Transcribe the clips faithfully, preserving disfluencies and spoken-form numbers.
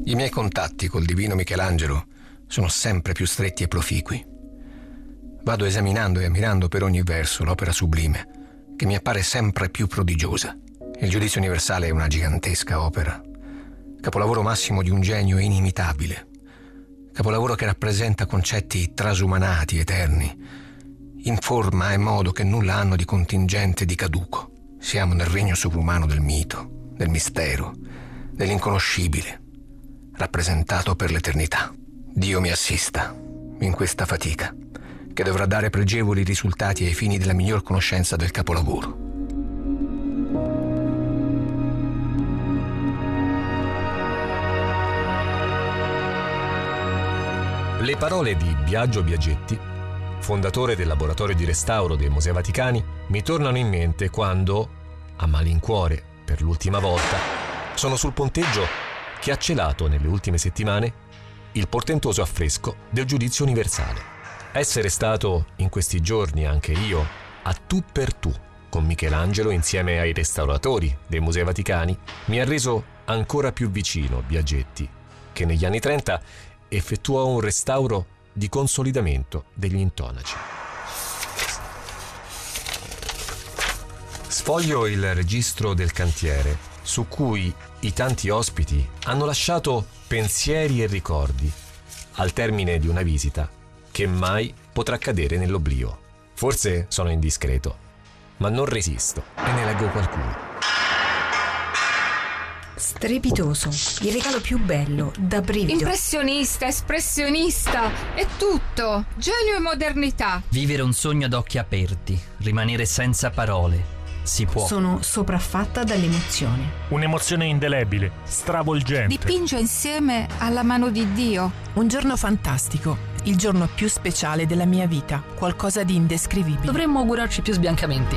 I miei contatti col divino Michelangelo sono sempre più stretti e proficui. Vado esaminando e ammirando per ogni verso l'opera sublime, che mi appare sempre più prodigiosa. Il Giudizio universale è una gigantesca opera, capolavoro massimo di un genio inimitabile, capolavoro che rappresenta concetti trasumanati, eterni, in forma e modo che nulla hanno di contingente e di caduco. Siamo nel regno sovrumano del mito, del mistero, dell'inconoscibile, rappresentato per l'eternità. Dio mi assista in questa fatica, che dovrà dare pregevoli risultati ai fini della miglior conoscenza del capolavoro. Le parole di Biagio Biagetti, fondatore del laboratorio di restauro dei Musei Vaticani, mi tornano in mente quando, a malincuore per l'ultima volta, sono sul ponteggio che ha celato nelle ultime settimane il portentoso affresco del Giudizio universale. Essere stato in questi giorni anche io a tu per tu con Michelangelo insieme ai restauratori dei Musei Vaticani mi ha reso ancora più vicino Biagetti, che negli anni trenta effettuò un restauro di consolidamento degli intonaci. Sfoglio il registro del cantiere, su cui i tanti ospiti hanno lasciato pensieri e ricordi, al termine di una visita che mai potrà cadere nell'oblio. Forse sono indiscreto, ma non resisto e ne leggo qualcuno. Strepitoso, il regalo più bello, da brivido. Impressionista, espressionista, è tutto, genio e modernità. Vivere un sogno ad occhi aperti, rimanere senza parole. Si può. Sono sopraffatta dall'emozione. Un'emozione indelebile, stravolgente. Dipinge insieme alla mano di Dio. Un giorno fantastico, il giorno più speciale della mia vita, qualcosa di indescrivibile. Dovremmo augurarci più sbiancamenti.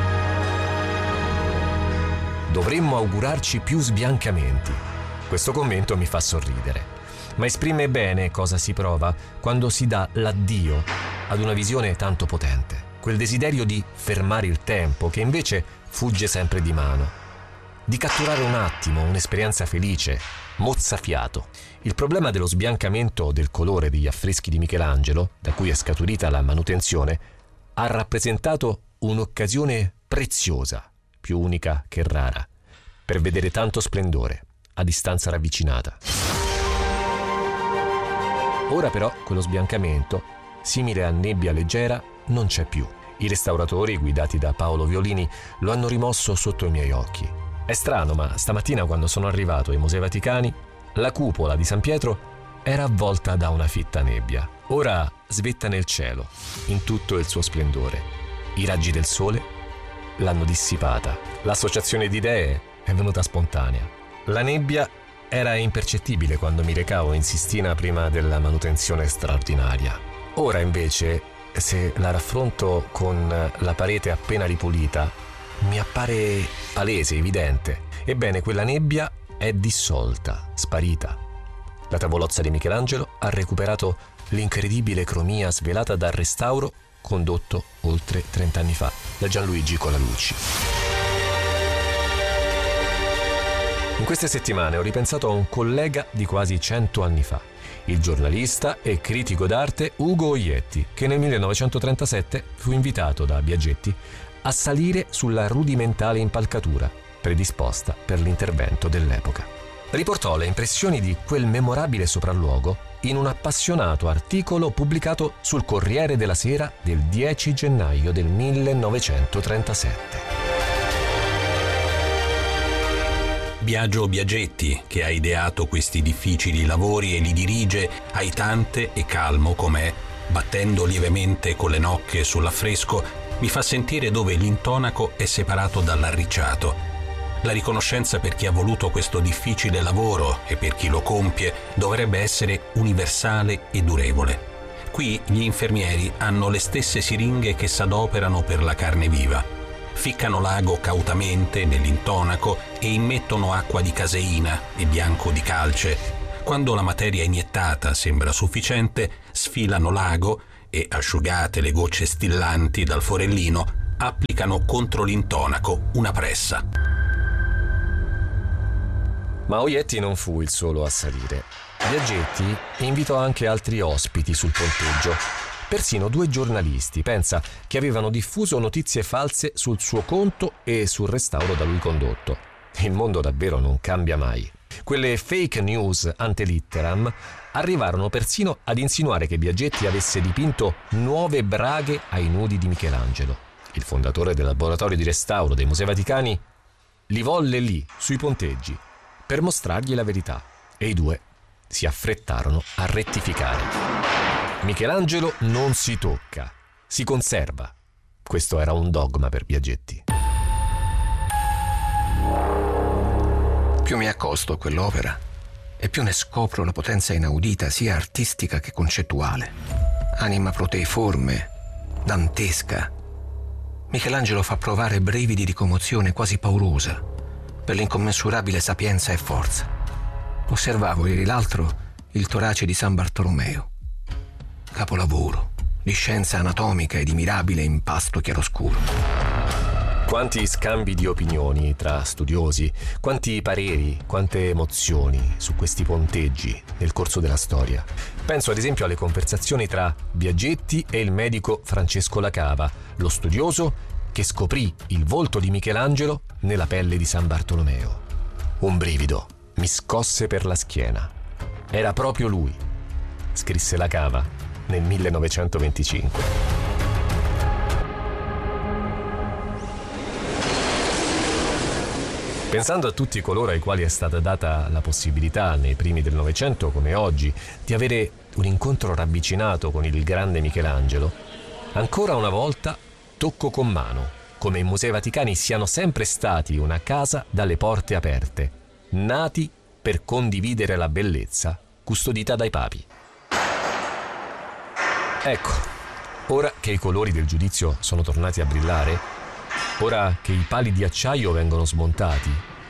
Dovremmo augurarci più sbiancamenti. Questo commento mi fa sorridere, ma esprime bene cosa si prova quando si dà l'addio ad una visione tanto potente. Quel desiderio di fermare il tempo che invece fugge sempre di mano, di catturare un attimo un'esperienza felice, mozzafiato. Il problema dello sbiancamento del colore degli affreschi di Michelangelo, da cui è scaturita la manutenzione, ha rappresentato un'occasione preziosa, più unica che rara, per vedere tanto splendore a distanza ravvicinata. Ora però quello sbiancamento, simile a nebbia leggera, non c'è più. I restauratori, guidati da Paolo Violini, lo hanno rimosso sotto i miei occhi. È strano, ma stamattina quando sono arrivato ai Musei Vaticani, la cupola di San Pietro era avvolta da una fitta nebbia. Ora svetta nel cielo, in tutto il suo splendore. I raggi del sole l'hanno dissipata. L'associazione di idee è venuta spontanea. La nebbia era impercettibile quando mi recavo in Sistina prima della manutenzione straordinaria. Ora invece, se la raffronto con la parete appena ripulita, mi appare palese, evidente. Ebbene, quella nebbia è dissolta, sparita. La tavolozza di Michelangelo ha recuperato l'incredibile cromia svelata dal restauro condotto oltre trent'anni fa da Gianluigi Colalucci. In queste settimane ho ripensato a un collega di quasi cento anni fa, il giornalista e critico d'arte Ugo Oglietti, che nel millenovecentotrentasette fu invitato da Biagetti a salire sulla rudimentale impalcatura predisposta per l'intervento dell'epoca. Riportò le impressioni di quel memorabile sopralluogo in un appassionato articolo pubblicato sul Corriere della Sera del dieci gennaio del millenovecentotrentasette. Biagio Biagetti, che ha ideato questi difficili lavori e li dirige aitante e calmo com'è, battendo lievemente con le nocche sull'affresco, mi fa sentire dove l'intonaco è separato dall'arricciato. La riconoscenza per chi ha voluto questo difficile lavoro e per chi lo compie dovrebbe essere universale e durevole. Qui gli infermieri hanno le stesse siringhe che s'adoperano per la carne viva. Ficcano l'ago cautamente nell'intonaco e immettono acqua di caseina e bianco di calce. Quando la materia iniettata sembra sufficiente, sfilano l'ago e, asciugate le gocce stillanti dal forellino, applicano contro l'intonaco una pressa. Ma Oietti non fu il solo a salire. Biagietti invitò anche altri ospiti sul ponteggio. Persino due giornalisti, pensa, che avevano diffuso notizie false sul suo conto e sul restauro da lui condotto. Il mondo davvero non cambia mai. Quelle fake news ante litteram arrivarono persino ad insinuare che Biagietti avesse dipinto nuove braghe ai nudi di Michelangelo. Il fondatore del laboratorio di restauro dei Musei Vaticani li volle lì, sui ponteggi, per mostrargli la verità, e i due si affrettarono a rettificare. Michelangelo non si tocca, si conserva. Questo era un dogma per Biagietti. Più mi accosto a quell'opera e più ne scopro la potenza inaudita sia artistica che concettuale. Anima proteiforme, dantesca. Michelangelo fa provare brividi di commozione quasi paurosa per l'incommensurabile sapienza e forza. Osservavo ieri l'altro il torace di San Bartolomeo. Capolavoro di scienza anatomica e di mirabile impasto chiaroscuro. Quanti scambi di opinioni tra studiosi, quanti pareri, quante emozioni su questi ponteggi nel corso della storia. Penso ad esempio alle conversazioni tra Biagietti e il medico Francesco Lacava, lo studioso che scoprì il volto di Michelangelo nella pelle di San Bartolomeo. Un brivido mi scosse per la schiena. Era proprio lui, scrisse Lacava nel millenovecentoventicinque. Pensando a tutti coloro ai quali è stata data la possibilità nei primi del Novecento come oggi di avere un incontro ravvicinato con il grande Michelangelo, ancora una volta tocco con mano come i Musei Vaticani siano sempre stati una casa dalle porte aperte, nati per condividere la bellezza custodita dai papi. Ecco, ora che i colori del giudizio sono tornati a brillare, ora che i pali di acciaio vengono smontati,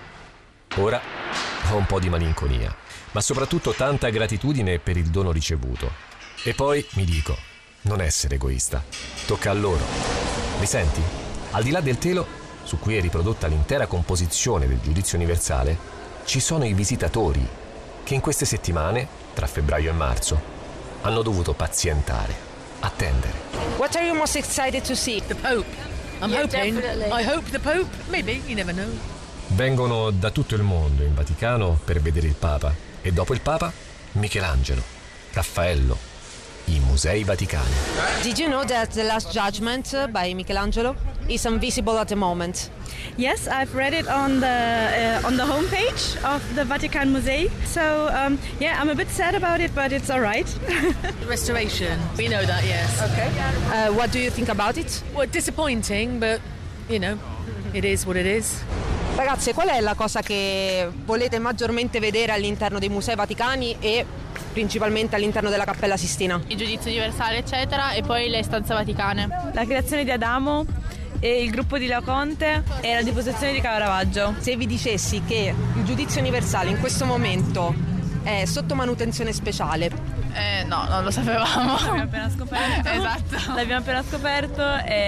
ora ho un po' di malinconia, ma soprattutto tanta gratitudine per il dono ricevuto. E poi mi dico, non essere egoista, tocca a loro. Mi senti? Al di là del telo, su cui è riprodotta l'intera composizione del giudizio universale, ci sono i visitatori che in queste settimane, tra febbraio e marzo, hanno dovuto pazientare, attendere. What are you most excited to see? The Pope. I'm yeah, hoping. Definitely. I hope the Pope. Maybe, you never know. Vengono da tutto il mondo in Vaticano per vedere il Papa e dopo il Papa Michelangelo, Raffaello, i Musei Vaticani. Did you know that the Last Judgment by Michelangelo is invisible at the moment? Yes, I've read it on the uh, on the homepage of the Vatican Musei. So um, yeah, I'm a bit sad about it, but it's all right. Restoration, we know that, yes. Okay. Uh, what do you think about it? Well, disappointing, but you know, it is what it is. Ragazze, qual è la cosa che volete maggiormente vedere all'interno dei Musei Vaticani e principalmente all'interno della Cappella Sistina? Il giudizio universale, eccetera, e poi le stanze vaticane. La creazione di Adamo e il gruppo di Laoconte e la deposizione di Caravaggio. Se vi dicessi che il giudizio universale in questo momento è sotto manutenzione speciale. Eh, no, non lo sapevamo. L'abbiamo appena scoperto. Esatto. L'abbiamo appena scoperto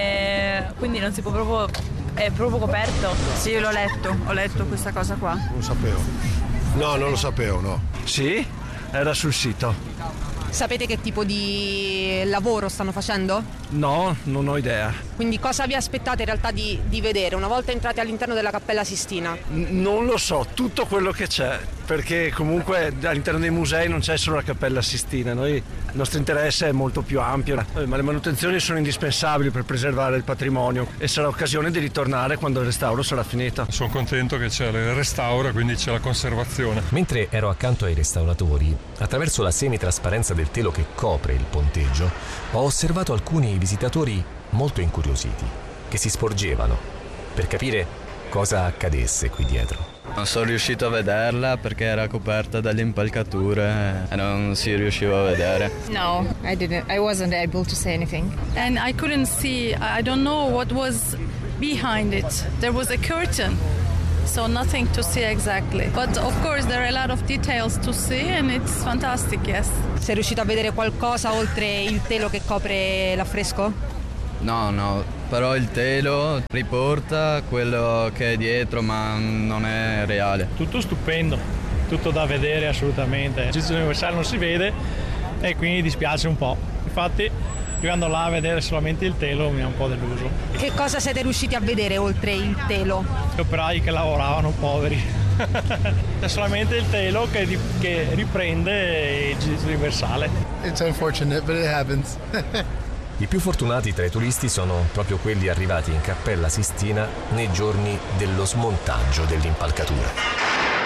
e quindi non si può proprio... È proprio coperto? Sì, io l'ho letto, ho letto questa cosa qua. Non lo sapevo. No, non lo sapevo, no. Sì? Era sul sito. Sapete che tipo di lavoro stanno facendo? No, non ho idea. Quindi cosa vi aspettate in realtà di, di vedere una volta entrati all'interno della Cappella Sistina? N- non lo so, tutto quello che c'è, perché comunque all'interno dei musei non c'è solo la Cappella Sistina, noi, il nostro interesse è molto più ampio, ma le manutenzioni sono indispensabili per preservare il patrimonio e sarà occasione di ritornare quando il restauro sarà finito. Sono contento che c'è il restauro, quindi c'è la conservazione. Mentre ero accanto ai restauratori, attraverso la semitrasparenza del telo che copre il ponteggio, ho osservato alcuni visitatori molto incuriositi, che si sporgevano per capire cosa accadesse qui dietro. Non sono riuscito a vederla perché era coperta dalle impalcature e non si riusciva a vedere. No, I didn't. I wasn't able to say anything. And I couldn't see, I don't know what was behind it. There was a curtain. So nothing to see exactly. But of course there are a lot of details to see and it's fantastic, yes. Sei riuscito a vedere qualcosa oltre il telo che copre l'affresco? No, no, però il telo riporta quello che è dietro, ma non è reale. Tutto stupendo. tutto da vedere assolutamente. Il Giudizio Universale non si vede e quindi dispiace un po'. Infatti arrivando là a vedere solamente il telo mi ha un po' deluso. Che cosa siete riusciti a vedere oltre il telo? Gli operai che lavoravano, poveri. C'è solamente il telo che, che riprende il Giudizio Universale. It's unfortunate, but it happens. I più fortunati tra i turisti sono proprio quelli arrivati in Cappella Sistina nei giorni dello smontaggio dell'impalcatura.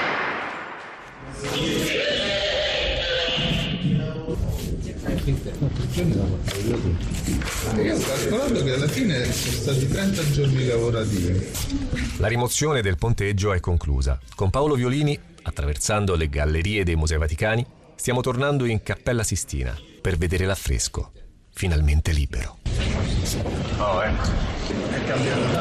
Io ho calcolato che alla fine sono stati trenta giorni lavorativi. La rimozione del ponteggio è conclusa. Con Paolo Violini, attraversando le gallerie dei Musei Vaticani, stiamo tornando in Cappella Sistina per vedere l'affresco, finalmente libero. Oh, eh. È cambiato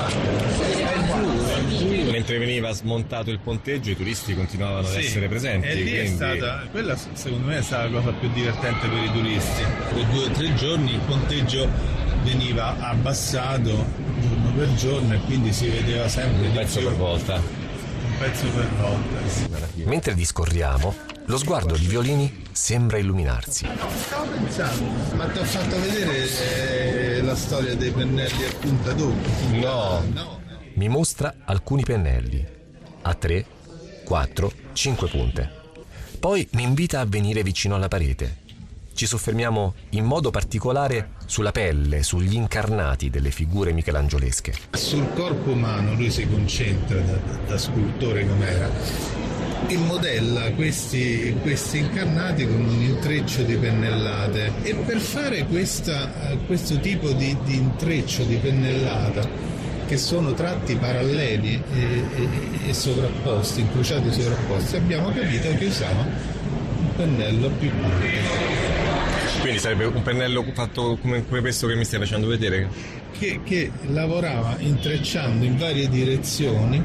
tanto. Mentre veniva smontato il ponteggio, i turisti continuavano sì, ad essere presenti. E lì quindi... è stata, quella secondo me è stata la cosa più divertente per i turisti. Per due o tre giorni il ponteggio veniva abbassato giorno per giorno e quindi si vedeva sempre un di pezzo più. per volta. Un pezzo per volta. Sì. Mentre discorriamo, lo sguardo di Violini sembra illuminarsi. Stavo pensando, ma ti ho fatto vedere eh, la storia dei pennelli a punta doppia? No. no. Mi mostra alcuni pennelli, a tre, quattro, cinque punte. Poi mi invita a venire vicino alla parete. Ci soffermiamo in modo particolare sulla pelle, sugli incarnati delle figure michelangiolesche. Sul corpo umano lui si concentra da, da scultore com'era e modella questi, questi incarnati con un intreccio di pennellate, e per fare questa, questo tipo di, di intreccio di pennellata, che sono tratti paralleli e, e, e sovrapposti, incrociati sovrapposti, abbiamo capito che usava un pennello più piccolo. Quindi sarebbe un pennello fatto come questo che mi stai facendo vedere? Che, che lavorava intrecciando in varie direzioni,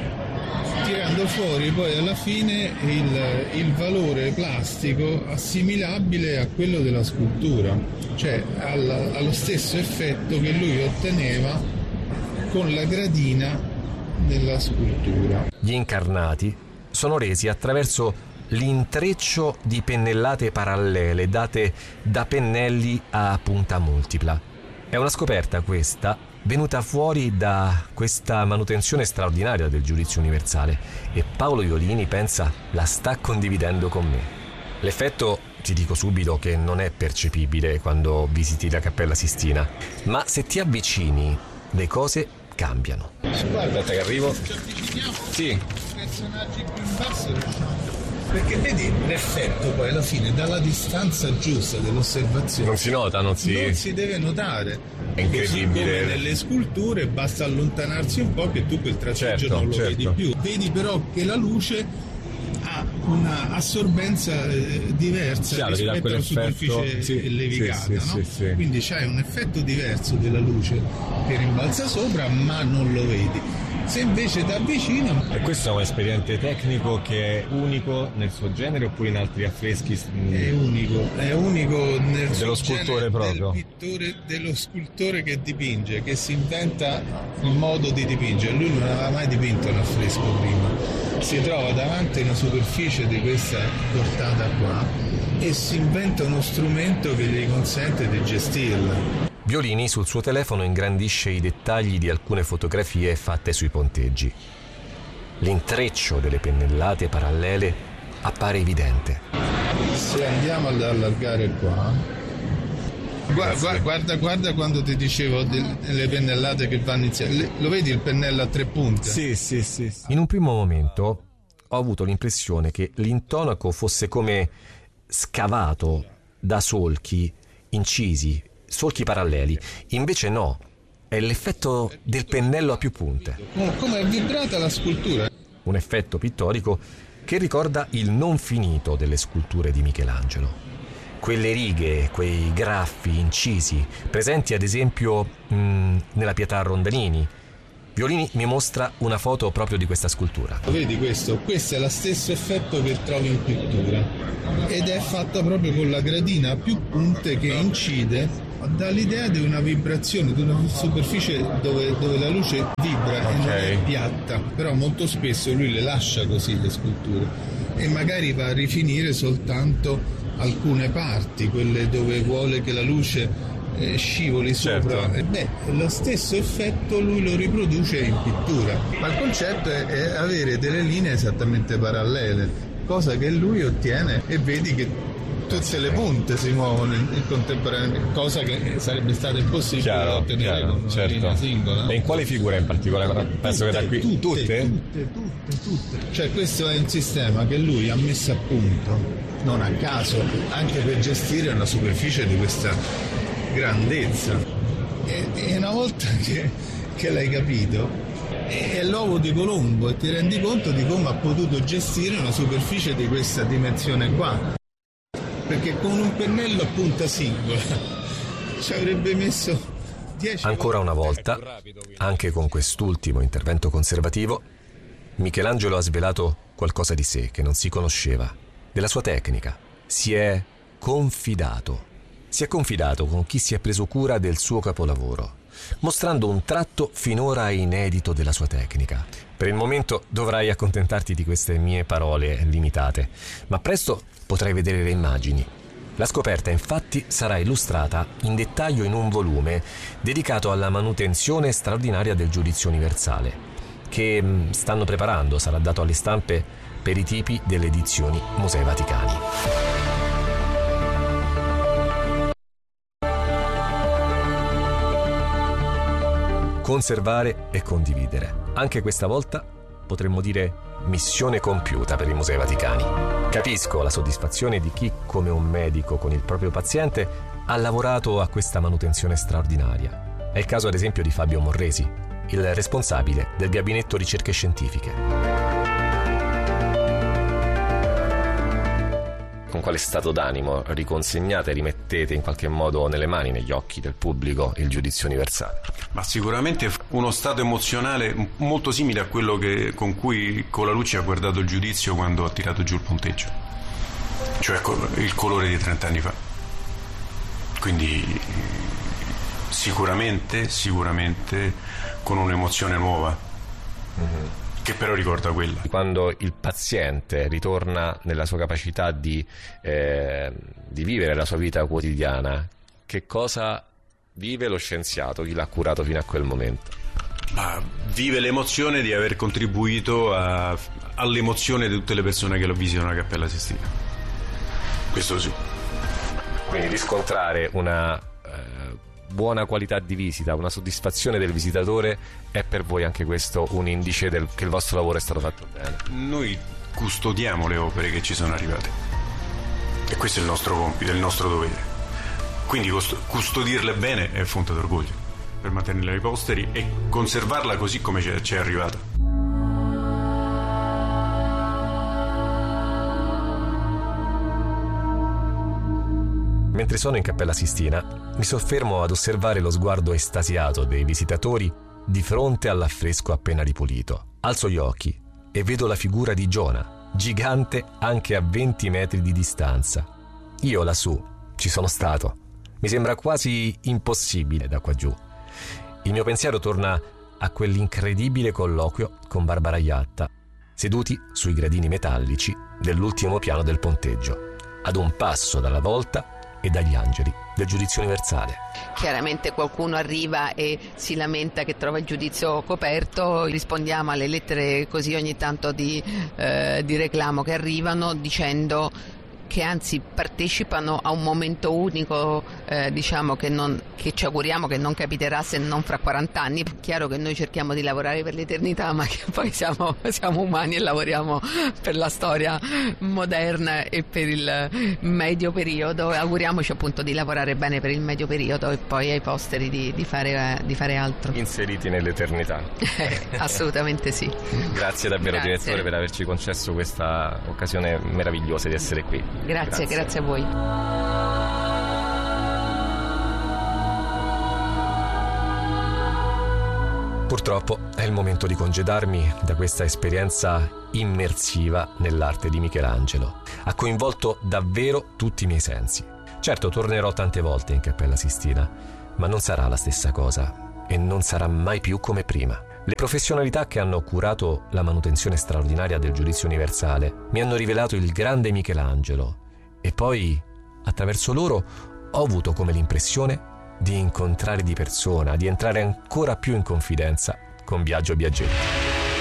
tirando fuori poi alla fine il, il valore plastico assimilabile a quello della scultura, cioè alla, allo stesso effetto che lui otteneva con la gradina della scultura. Gli incarnati sono resi attraverso l'intreccio di pennellate parallele date da pennelli a punta multipla. È una scoperta questa venuta fuori da questa manutenzione straordinaria del Giudizio Universale, e Paolo Violini pensa la sta condividendo con me. L'effetto, ti dico subito, che non è percepibile quando visiti la Cappella Sistina, ma se ti avvicini le cose cambiano. Guarda, aspetta che arrivo. Ci avviciniamo. Sì. I personaggi più in basso riusciamo. Perché vedi l'effetto poi alla fine, dalla distanza giusta dell'osservazione. Non si nota, non si... Non si deve notare. È incredibile. Così come nelle sculture basta allontanarsi un po' che tu quel tratteggio certo, non lo certo. vedi più. Vedi però che la luce ha una assorbenza eh, diversa Chiaro, rispetto alla superficie sì, levigata, sì, sì, no? sì, sì. Quindi c'hai un effetto diverso della luce che rimbalza sopra, ma non lo vedi. Se invece da vicino... E questo è un espediente tecnico che è unico nel suo genere, oppure in altri affreschi? È unico, è unico nel dello suo scultore genere, proprio? Del pittore, dello scultore che dipinge, che si inventa il modo di dipingere. Lui non aveva mai dipinto un affresco prima. Si trova davanti a una superficie di questa portata qua e si inventa uno strumento che gli consente di gestirla. Violini sul suo telefono ingrandisce i dettagli di alcune fotografie fatte sui ponteggi. L'intreccio delle pennellate parallele appare evidente. Se andiamo ad allargare qua, guarda, guarda, guarda quando ti dicevo delle pennellate che vanno insieme. Lo vedi il pennello a tre punte? Sì, sì, sì, sì. In un primo momento ho avuto l'impressione che l'intonaco fosse come scavato da solchi incisi, solchi paralleli. Invece no, è l'effetto del pennello a più punte. Come è vibrata la scultura. Un effetto pittorico che ricorda il non finito delle sculture di Michelangelo. Quelle righe, quei graffi incisi, presenti ad esempio mh, nella Pietà Rondanini. Violini mi mostra una foto proprio di questa scultura. Vedi questo? Questo è lo stesso effetto che trovi in pittura ed è fatta proprio con la gradina a più punte che incide, dà l'idea di una vibrazione, di una superficie dove, dove la luce vibra, okay, e non è piatta, però molto spesso lui le lascia così le sculture, e magari va a rifinire soltanto alcune parti, quelle dove vuole che la luce eh, scivoli sopra. Certo. E beh, lo stesso effetto lui lo riproduce in pittura, ma il concetto è, è avere delle linee esattamente parallele, cosa che lui ottiene, e vedi che tutte le punte si muovono in, in contemporaneamente, cosa che sarebbe stato impossibile chiaro, da ottenere chiaro, con una certo. linea singola. E in quale figura in particolare? Penso tutte, che da qui tutte, tutte? Tutte, tutte, tutte. Cioè questo è un sistema che lui ha messo a punto, non a caso, anche per gestire una superficie di questa grandezza. E, e una volta che, che l'hai capito, è l'uovo di Colombo, e ti rendi conto di come ha potuto gestire una superficie di questa dimensione qua. Perché con un pennello a punta singola ci avrebbe messo dieci. Ancora una volta, anche con quest'ultimo intervento conservativo, Michelangelo ha svelato qualcosa di sé che non si conosceva, della sua tecnica. Si è confidato. Si è confidato con chi si è preso cura del suo capolavoro, mostrando un tratto finora inedito della sua tecnica. Per il momento dovrai accontentarti di queste mie parole limitate, ma presto potrai vedere le immagini. La scoperta infatti sarà illustrata in dettaglio in un volume dedicato alla manutenzione straordinaria del giudizio universale, che stanno preparando, sarà dato alle stampe per i tipi delle edizioni Musei Vaticani. Conservare e condividere. Anche questa volta potremmo dire missione compiuta per i Musei Vaticani. Capisco la soddisfazione di chi, come un medico con il proprio paziente, ha lavorato a questa manutenzione straordinaria. È il caso ad esempio di Fabio Morresi, il responsabile del gabinetto ricerche scientifiche. Con quale stato d'animo riconsegnate e rimettete in qualche modo nelle mani, negli occhi del pubblico, il giudizio universale? Ma sicuramente uno stato emozionale molto simile a quello che, con cui Colalucci ha guardato il giudizio quando ha tirato giù il punteggio, cioè il colore di trent'anni fa. Quindi sicuramente, sicuramente con un'emozione nuova. Mm-hmm. Che però ricorda quella. Quando il paziente ritorna nella sua capacità di, eh, di vivere la sua vita quotidiana, che cosa vive lo scienziato, chi l'ha curato fino a quel momento? Ma vive l'emozione di aver contribuito a, all'emozione di tutte le persone che lo visitano la Cappella Sistina. Questo sì. Quindi riscontrare una buona qualità di visita, una soddisfazione del visitatore, è per voi anche questo un indice del, che il vostro lavoro è stato fatto bene? Noi custodiamo le opere che ci sono arrivate e questo è il nostro compito, è il nostro dovere, quindi custodirle bene è fonte d'orgoglio per mantenerle ai posteri e conservarla così come ci è arrivata. Mentre sono in Cappella Sistina, mi soffermo ad osservare lo sguardo estasiato dei visitatori di fronte all'affresco appena ripulito. Alzo gli occhi e vedo la figura di Giona, gigante anche a venti metri di distanza. Io lassù ci sono stato. Mi sembra quasi impossibile da qua giù. Il mio pensiero torna a quell'incredibile colloquio con Barbara Iatta, seduti sui gradini metallici dell'ultimo piano del ponteggio, ad un passo dalla volta e dagli angeli del giudizio universale. Chiaramente qualcuno arriva e si lamenta che trova il giudizio coperto, rispondiamo alle lettere così ogni tanto di, eh, di reclamo che arrivano dicendo che anzi partecipano a un momento unico, eh, diciamo che, non, che ci auguriamo che non capiterà se non fra quaranta anni. Chiaro che noi cerchiamo di lavorare per l'eternità, ma che poi siamo, siamo umani e lavoriamo per la storia moderna e per il medio periodo. Auguriamoci appunto di lavorare bene per il medio periodo e poi ai posteri di, di, fare, di fare altro. Inseriti nell'eternità. Assolutamente sì. Grazie davvero, Grazie. direttore, per averci concesso questa occasione meravigliosa di essere qui. Grazie, grazie, grazie a voi. Purtroppo è il momento di congedarmi da questa esperienza immersiva nell'arte di Michelangelo. Ha coinvolto davvero tutti i miei sensi. Certo, tornerò tante volte in Cappella Sistina, ma non sarà la stessa cosa e non sarà mai più come prima. Le professionalità che hanno curato la manutenzione straordinaria del Giudizio Universale mi hanno rivelato il grande Michelangelo e poi, attraverso loro, ho avuto come l'impressione di incontrare di persona, di entrare ancora più in confidenza con Biagio Biagetti.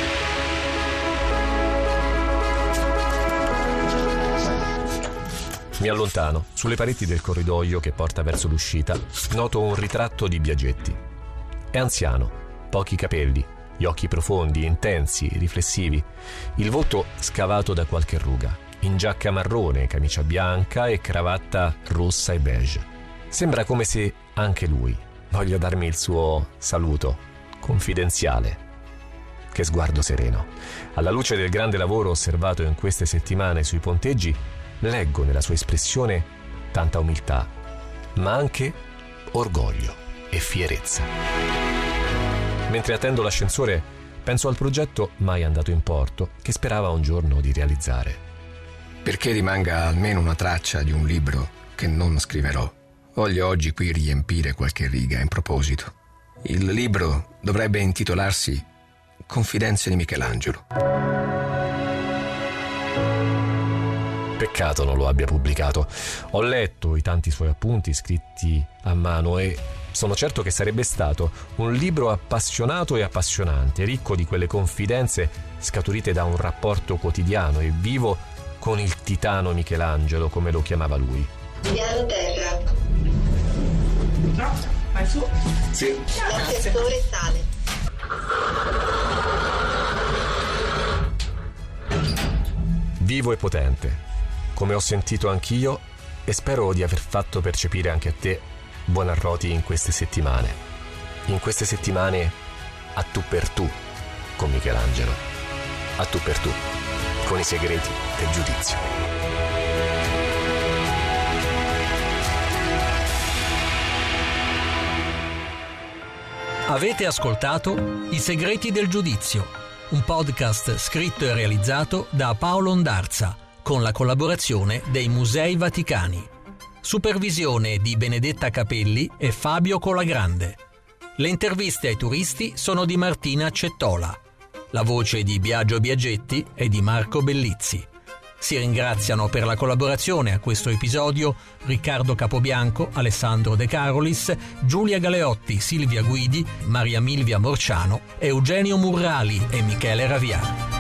Mi allontano. Sulle pareti del corridoio che porta verso l'uscita noto un ritratto di Biagetti. È anziano, pochi capelli, gli occhi profondi, intensi, riflessivi, il volto scavato da qualche ruga, in giacca marrone, camicia bianca e cravatta rossa e beige. Sembra come se anche lui voglia darmi il suo saluto confidenziale. Che sguardo sereno. Alla luce del grande lavoro osservato in queste settimane sui ponteggi, leggo nella sua espressione tanta umiltà, ma anche orgoglio e fierezza. Mentre attendo l'ascensore, penso al progetto mai andato in porto che sperava un giorno di realizzare. Perché rimanga almeno una traccia di un libro che non scriverò, voglio oggi qui riempire qualche riga in proposito. Il libro dovrebbe intitolarsi Confidenze di Michelangelo. Peccato non lo abbia pubblicato. Ho letto i tanti suoi appunti scritti a mano e sono certo che sarebbe stato un libro appassionato e appassionante, ricco di quelle confidenze scaturite da un rapporto quotidiano e vivo con il titano Michelangelo, come lo chiamava lui. Piano terra. No, vai su. Sì. L'ascensore sale. Vivo e potente, come ho sentito anch'io e spero di aver fatto percepire anche a te, Buonarroti, in queste settimane. In queste settimane a tu per tu con Michelangelo. A tu per tu con i segreti del giudizio. Avete ascoltato I segreti del giudizio, un podcast scritto e realizzato da Paolo Ondarza con la collaborazione dei Musei Vaticani. Supervisione di Benedetta Capelli e Fabio Colagrande. Le interviste ai turisti sono di Martina Cettola. La voce di Biagio Biagetti è di Marco Bellizzi. Si ringraziano per la collaborazione a questo episodio Riccardo Capobianco, Alessandro De Carolis, Giulia Galeotti, Silvia Guidi, Maria Milvia Morciano, Eugenio Murrali e Michele Raviani.